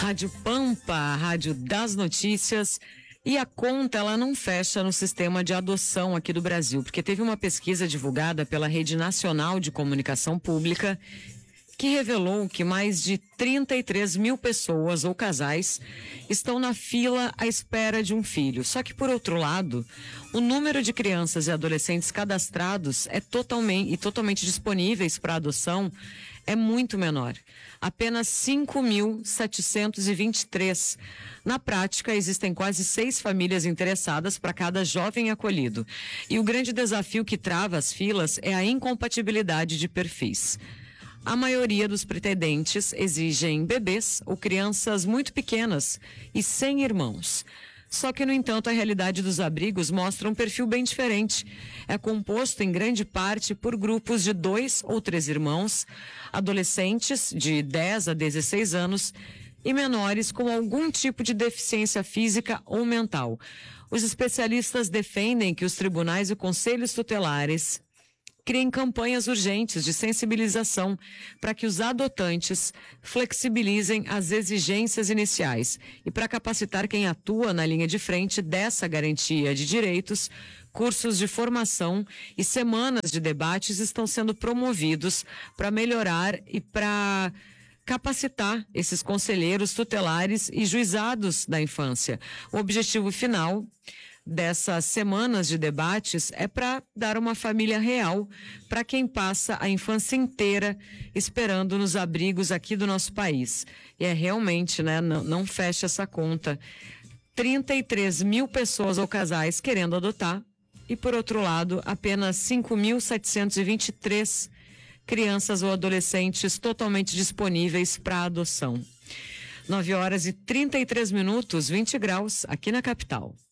Rádio Pampa, a Rádio das Notícias. E a conta, ela não fecha no sistema de adoção aqui do Brasil, porque teve uma pesquisa divulgada pela Rede Nacional de Comunicação Pública que revelou que mais de 33 mil pessoas ou casais estão na fila à espera de um filho. Só que, por outro lado, o número de crianças e adolescentes cadastrados totalmente disponíveis para adoção é muito menor. Apenas 5.723. Na prática, existem quase 6 famílias interessadas para cada jovem acolhido. E o grande desafio que trava as filas é a incompatibilidade de perfis. A maioria dos pretendentes exigem bebês ou crianças muito pequenas e sem irmãos. Só que, no entanto, a realidade dos abrigos mostra um perfil bem diferente. É composto, em grande parte, por grupos de 2 ou 3 irmãos, adolescentes de 10 a 16 anos e menores com algum tipo de deficiência física ou mental. Os especialistas defendem que os tribunais e conselhos tutelares criem campanhas urgentes de sensibilização para que os adotantes flexibilizem as exigências iniciais e para capacitar quem atua na linha de frente dessa garantia de direitos. Cursos de formação e semanas de debates estão sendo promovidos para melhorar e para capacitar esses conselheiros tutelares e juizados da infância. O objetivo final dessas semanas de debates é para dar uma família real para quem passa a infância inteira esperando nos abrigos aqui do nosso país. E é realmente, não fecha essa conta. 33 mil pessoas ou casais querendo adotar e, por outro lado, apenas 5.723 crianças ou adolescentes totalmente disponíveis para adoção. 9 horas e 33 minutos, 20 graus, aqui na capital.